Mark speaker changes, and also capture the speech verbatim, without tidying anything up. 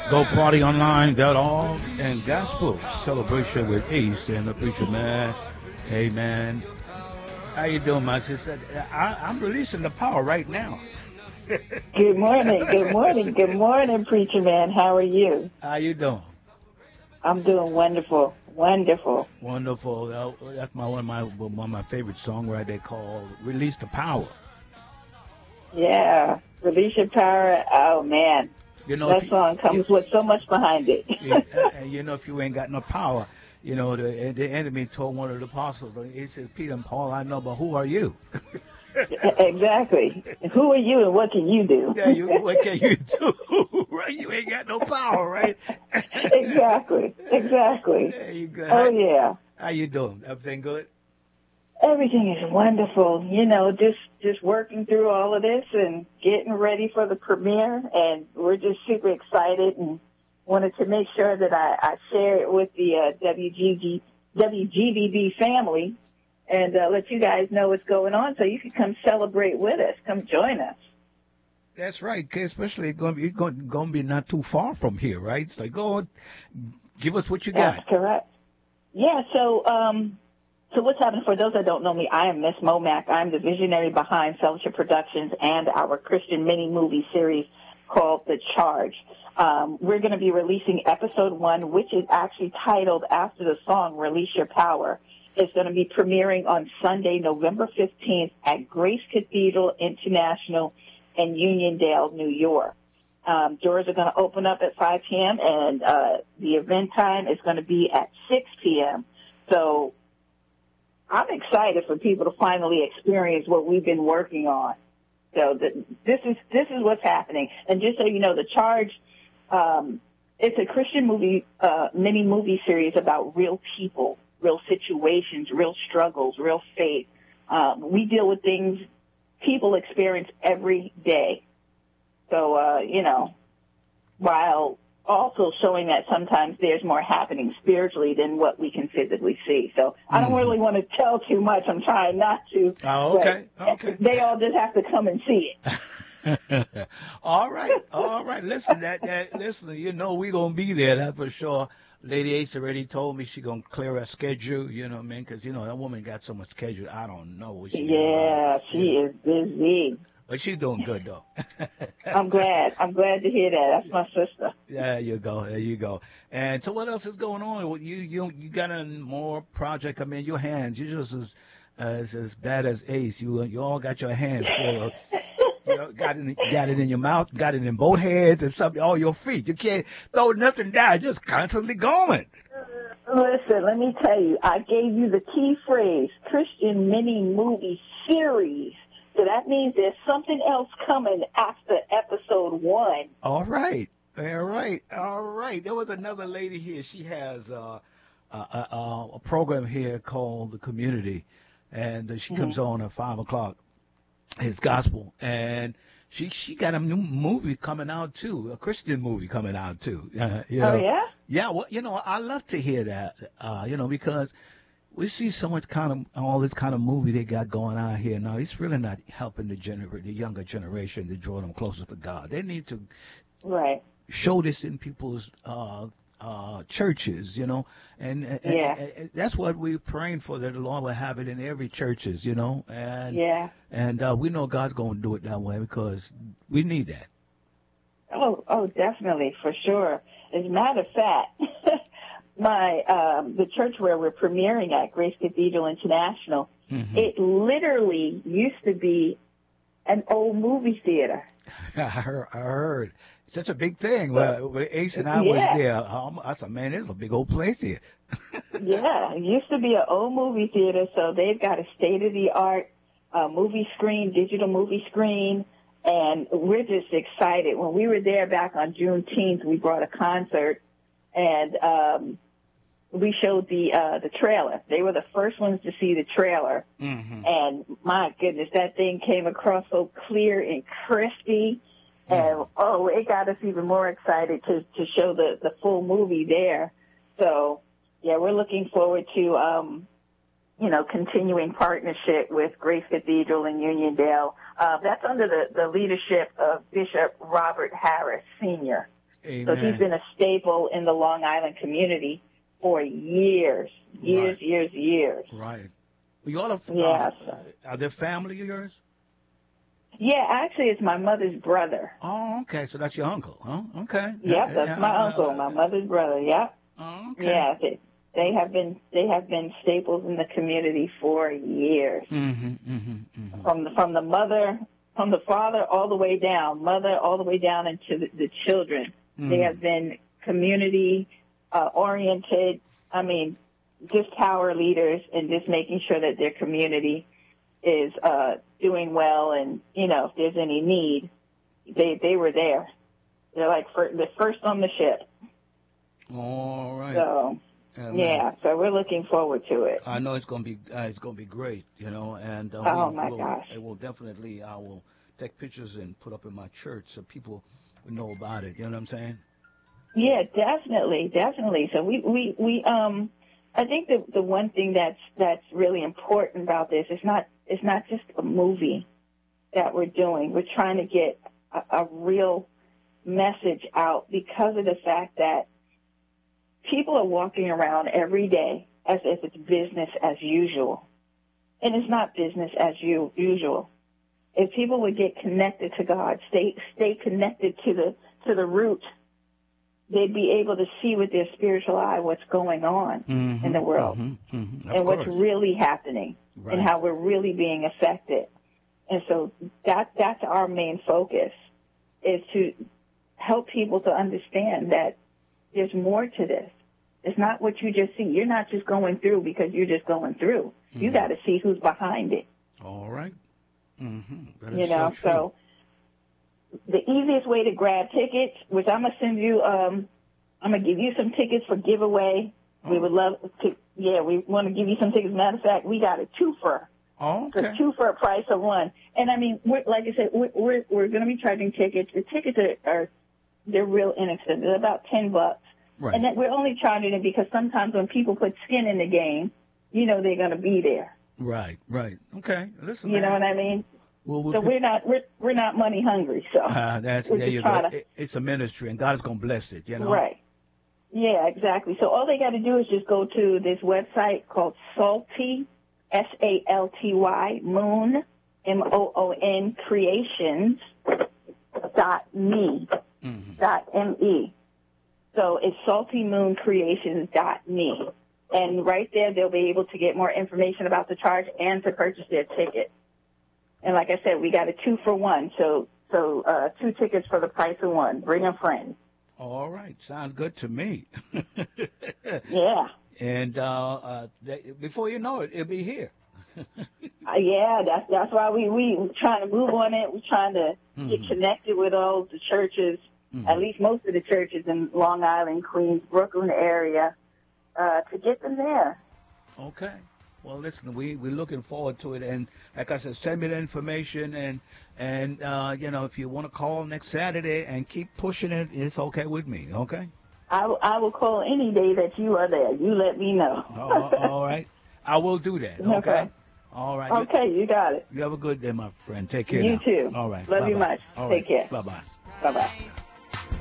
Speaker 1: Go Party Online, got all and gospel celebration with Ace and the preacher man. Hey man, how you doing, my sister? I, I'm releasing the power right now.
Speaker 2: Good morning, good morning, good morning, preacher man. How are you?
Speaker 1: How you doing?
Speaker 2: I'm doing wonderful, wonderful.
Speaker 1: Wonderful. Uh, That's my one of my one of my favorite songs right there called "Release the Power."
Speaker 2: Yeah, release your power. Oh man,
Speaker 1: You know, if
Speaker 2: that
Speaker 1: you,
Speaker 2: song comes
Speaker 1: you,
Speaker 2: with so much behind it.
Speaker 1: yeah, and you know, if you ain't got no power, you know, the the enemy told one of the apostles, he said, "Peter and Paul, I know, but who are you?"
Speaker 2: Exactly. Who are you and what can you do?
Speaker 1: Yeah, you, what can you do? Right? You ain't got no power, right?
Speaker 2: Exactly, exactly.
Speaker 1: There you go.
Speaker 2: Oh
Speaker 1: How,
Speaker 2: yeah.
Speaker 1: how you doing? Everything good?
Speaker 2: Everything is wonderful. You know, just just working through all of this and getting ready for the premiere, and we're just super excited and wanted to make sure that I, I share it with the uh, W G G, W G B B family and uh, let you guys know what's going on so you can come celebrate with us. Come join us.
Speaker 1: That's right. 'Cause especially it's going to be it's going, going to be not too far from here, right? So go on, give us what you got.
Speaker 2: That's correct. Yeah, so um, so what's happening, for those that don't know me, I am Miss Momac. I'm the visionary behind Fellowship Productions and our Christian mini-movie series called The Charge. Um, we're going to be releasing episode one, which is actually titled after the song Release Your Power. It's going to be premiering on Sunday, November fifteenth at Grace Cathedral International in Uniondale, New York. Um, doors are going to open up at five p.m. and uh, the event time is going to be at six p.m. So I'm excited for people to finally experience what we've been working on. So the, this is this is what's happening. And just so you know, The Charge, um, it's a Christian movie, uh, mini movie series about real people, real situations, real struggles, real faith. Um, we deal with things people experience every day. So, uh, you know, while also showing that sometimes there's more happening spiritually than what we can physically see. So I don't really want to tell too much. I'm trying not to.
Speaker 1: Oh, okay. Okay.
Speaker 2: They all just have to come and see
Speaker 1: it. All right. All right. Listen, that, that, listen, you know, we're going to be there. That's for sure. Lady Ace already told me she's going to clear her schedule, you know what I mean? Because, you know, that woman got so much schedule. I don't know what she
Speaker 2: Yeah, she
Speaker 1: yeah.
Speaker 2: is busy.
Speaker 1: But she's doing good, though.
Speaker 2: I'm glad. I'm glad to hear that. That's my sister.
Speaker 1: There you go. There you go. And so what else is going on? You you you got a more project. I mean, your hands, you're just as as, as bad as Ace. You you all got your hands full. You know, got it, got it in your mouth, got it in both hands and something, all your feet. You can't throw nothing down, just constantly going.
Speaker 2: Listen, let me tell you, I gave you the key phrase, Christian mini movie series. So that means there's something else coming after episode one.
Speaker 1: All right. All right. All right. There was another lady here. She has uh, a, a, a program here called The Community, and she mm-hmm. comes on at five o'clock. It's gospel, and she she got a new movie coming out too, a Christian movie coming out too. Uh, you know?
Speaker 2: Oh yeah,
Speaker 1: yeah. Well, you know, I love to hear that. Uh, you know, because we see so much kind of all this kind of movie they got going on here now. It's really not helping the gener- the younger generation to draw them closer to God. They need to
Speaker 2: right
Speaker 1: show this in people's uh, uh, churches, you know, and, and,
Speaker 2: yeah.
Speaker 1: and, and that's what we're praying for, that the Lord will have it in every churches, you know, and
Speaker 2: yeah,
Speaker 1: and uh, we know God's going to do it that way because we need that.
Speaker 2: Oh, oh, definitely, for sure. As a matter of fact, my um, the church where we're premiering at, Grace Cathedral International, mm-hmm. it literally used to be an old movie theater.
Speaker 1: I heard. I heard. Such a big thing. Well, when Ace and I
Speaker 2: yeah.
Speaker 1: was there, um, I said, man, there's a big old place here.
Speaker 2: Yeah, it used to be an old movie theater, so they've got a state-of-the-art uh, movie screen, digital movie screen, and we're just excited. When we were there back on Juneteenth, we brought a concert, and um, we showed the uh, the trailer. They were the first ones to see the trailer, mm-hmm. and my goodness, that thing came across so clear and crispy. And, oh, it got us even more excited to, to show the, the full movie there. So, yeah, we're looking forward to, um, you know, continuing partnership with Grace Cathedral in Uniondale. Uh, that's under the, the leadership of Bishop Robert Harris, Senior
Speaker 1: Amen.
Speaker 2: So he's been a staple in the Long Island community for years, years,
Speaker 1: right.
Speaker 2: years, years.
Speaker 1: Right. You all are,
Speaker 2: yes.
Speaker 1: uh, are they family of yours?
Speaker 2: Yeah, actually, it's my mother's brother.
Speaker 1: Oh, okay. So that's your uncle, huh? Okay.
Speaker 2: Yep,
Speaker 1: yeah,
Speaker 2: that's
Speaker 1: yeah,
Speaker 2: my
Speaker 1: uh,
Speaker 2: uncle, my mother's brother. Yep.
Speaker 1: Oh, okay.
Speaker 2: Yeah, they, they have been they have been staples in the community for years.
Speaker 1: Mm-hmm, mm-hmm, mm-hmm.
Speaker 2: From the from the mother, from the father all the way down, mother all the way down into the, the children. Mm-hmm. They have been community uh, oriented. I mean, just power leaders and just making sure that their community is uh, doing well, and you know if there's any need, they they were there. They're like for, the first on the ship.
Speaker 1: All right.
Speaker 2: So
Speaker 1: yeah,
Speaker 2: yeah, so we're looking forward to it.
Speaker 1: I know it's gonna be uh, it's gonna be great, you know, and uh,
Speaker 2: oh
Speaker 1: we
Speaker 2: my
Speaker 1: will,
Speaker 2: gosh,
Speaker 1: it will definitely. I will take pictures and put up in my church so people will know about it. You know what I'm saying?
Speaker 2: Yeah, definitely, definitely. So we we we um. I think the the one thing that's that's really important about this is not it's not just a movie that we're doing. We're trying to get a, a real message out because of the fact that people are walking around every day as if it's business as usual, and it's not business as u- usual. If people would get connected to God, stay stay connected to the to the root, they'd be able to see with their spiritual eye what's going on
Speaker 1: mm-hmm,
Speaker 2: in the world
Speaker 1: mm-hmm, mm-hmm,
Speaker 2: and
Speaker 1: course.
Speaker 2: what's really happening
Speaker 1: right.
Speaker 2: and how we're really being affected. And so that that's our main focus, is to help people to understand that there's more to this. It's not what you just see. You're not just going through because you're just going through. Mm-hmm. You got to see who's behind it.
Speaker 1: All right. Mm-hmm.
Speaker 2: You know,
Speaker 1: so,
Speaker 2: so the easiest way to grab tickets, which I'm gonna send you, um, I'm gonna give you some tickets for giveaway. Oh. We would love to, yeah, we want to give you some tickets. Matter of fact, we got a twofer.
Speaker 1: Oh, okay.
Speaker 2: So two for a price of one. And I mean, we're, like I said, we're we're, we're going to be charging tickets. The tickets are, are they're real inexpensive. They're about ten bucks.
Speaker 1: Right.
Speaker 2: And that we're only charging it because sometimes when people put skin in the game, you know they're going to be there.
Speaker 1: Right. Right. Okay. Listen,
Speaker 2: you
Speaker 1: man.
Speaker 2: know what I mean?
Speaker 1: Well, we'll
Speaker 2: so we're not we're we're not money hungry. So
Speaker 1: uh, that's there you go. To... It's a ministry, and God is going to bless it. You know.
Speaker 2: Right. Yeah. Exactly. So all they got to do is just go to this website called Salty. S A L T Y, Moon, M O O N, Creations, dot me, mm-hmm. dot M-E. So it's salty moon creations dot me. And right there, they'll be able to get more information about the charge and to purchase their ticket. And like I said, we got a two for one, so so uh, two tickets for the price of one. Bring a friend.
Speaker 1: All right. Sounds good to me.
Speaker 2: Yeah.
Speaker 1: And uh, uh, that, before you know it, it'll be here.
Speaker 2: uh, yeah, that's that's why we we we're trying to move on it. We're trying to mm-hmm. get connected with all the churches, mm-hmm. at least most of the churches in Long Island, Queens, Brooklyn area, uh, to get them there.
Speaker 1: Okay. Well, listen, we we're looking forward to it, and like I said, send me the information, and and uh, you know, if you want to call next Saturday and keep pushing it, it's okay with me. Okay.
Speaker 2: I, I will call any day that you are there. You let me know.
Speaker 1: oh, all right. I will do that. Okay.
Speaker 2: okay.
Speaker 1: All right.
Speaker 2: Okay, you got it.
Speaker 1: You have a good day, my friend. Take care
Speaker 2: You
Speaker 1: now.
Speaker 2: too.
Speaker 1: All right.
Speaker 2: Love
Speaker 1: Bye-bye.
Speaker 2: you much.
Speaker 1: All
Speaker 2: Take
Speaker 1: right.
Speaker 2: care.
Speaker 1: Bye-bye.
Speaker 2: Bye-bye.